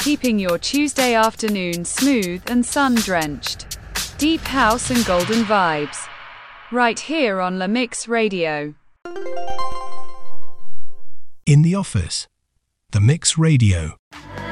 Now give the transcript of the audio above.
keeping your Tuesday afternoon smooth and sun-drenched. Deep house and golden vibes. Right here on La Mix Radio. In the office. The Mix Radio.